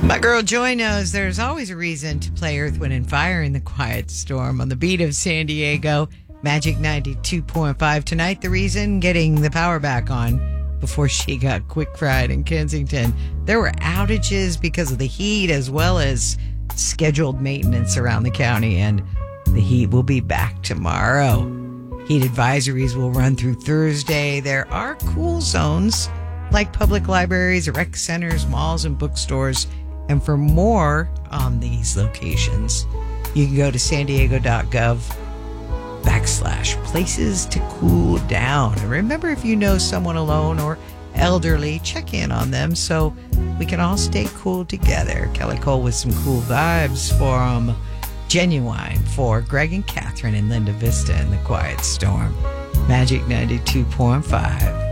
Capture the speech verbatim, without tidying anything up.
My girl Joy knows there's always a reason to play Earth, Wind, and Fire in the Quiet Storm on the beat of San Diego. Magic ninety-two point five. Tonight, the reason, getting the power back on before she got quick fried in Kensington. There were outages because of the heat as well as scheduled maintenance around the county, and the heat will be back tomorrow. Heat advisories will run through Thursday. There are cool zones like public libraries, rec centers, malls, and bookstores. And for more on these locations, you can go to san diego dot gov backslash places to cool down. And remember, if you know someone alone or elderly, check in on them so we can all stay cool together. Kelly Cole with some cool vibes from Genuine for Greg and Catherine in Linda Vista in the Quiet Storm. Magic ninety-two point five.